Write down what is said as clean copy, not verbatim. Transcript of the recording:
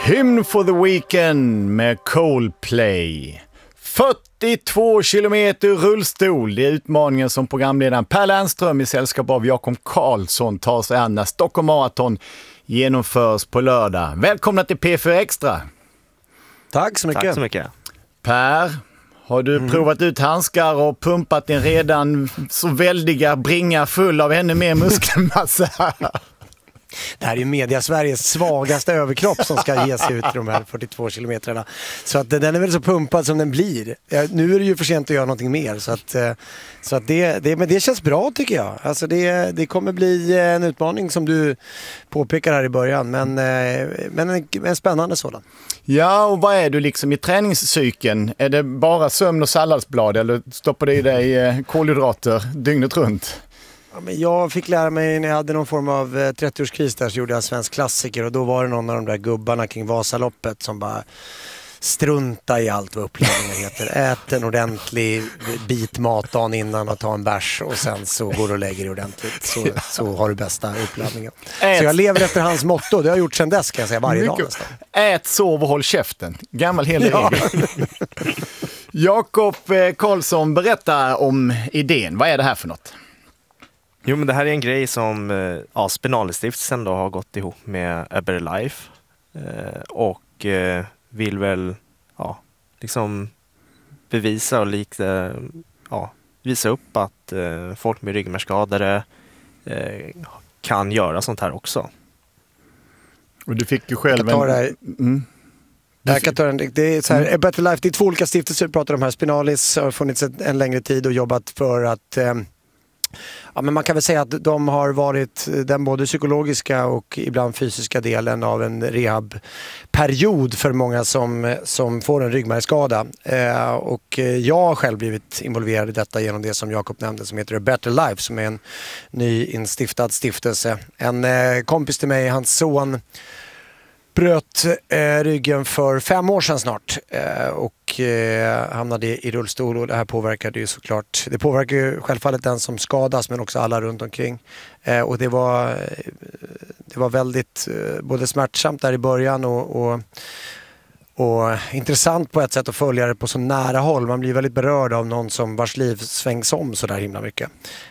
Hymn for the Weekend med Coldplay. 42 kilometer rullstol. Det är utmaningen som programledaren Per Lernström i sällskap av Jakob Karlsson tar sig an när Stockholm Marathon genomförs på lördag. Välkomna till P4 Extra. Tack så mycket. Tack så mycket. Per, har du provat ut handskar och pumpat din redan så väldiga bringa full av ännu mer muskelmassa? Det här är ju media-Sveriges svagaste överkropp som ska ges ut de här 42 kilometrarna. Så att den är väl så pumpad som den blir. Nu är det ju för sent att göra någonting mer. Så att men det känns bra tycker jag. Alltså det kommer bli en utmaning som du påpekar här i början. Men en spännande sådan. Ja, och vad är du liksom i träningscykeln? Är det bara sömn och salladsblad eller stoppar det i dig kolhydrater dygnet runt? Ja, men jag fick lära mig när jag hade någon form av 30-årskris där, så gjorde jag en svensk klassiker och då var det någon av de där gubbarna kring Vasaloppet som bara strunta i allt vad uppladdningen heter. Ät en ordentlig bit mat dagen innan och ta en bärs och sen så går du och lägger dig ordentligt. Så har du bästa uppladdningen. Så jag lever efter hans motto. Det har jag gjort sedan dess kan jag säga varje dag nästan. Ät, sov och håll käften. Gammal hel regel. Jakob Karlsson, berätta om idén. Vad är det här för något? Jo, men det här är en grej som Spinalstiftelsen då har gått ihop med A Better Life och vill väl liksom bevisa och visa upp att folk med ryggmärgsskadade kan göra sånt här också. Och du fick ju själv Jag kan ta det är så här, A Better Life, det är två olika stiftelser vi pratar om här. Spinalis har funnits en längre tid och jobbat för att men man kan väl säga att de har varit den både psykologiska och ibland fysiska delen av en rehabperiod för många som får en ryggmärgsskada. Och jag har själv blivit involverad i detta genom det som Jakob nämnde som heter A Better Life, som är en ny instiftad stiftelse. En kompis till mig, hans son, bröt ryggen för 5 år sedan snart och hamnade i rullstol, och det här påverkade ju såklart. Det påverkar ju självfallet den som skadas men också alla runt omkring. Och det var väldigt både smärtsamt där i början och intressant på ett sätt att följa det på så nära håll. Man blir väldigt berörd av någon som vars liv svängs om så där himla mycket.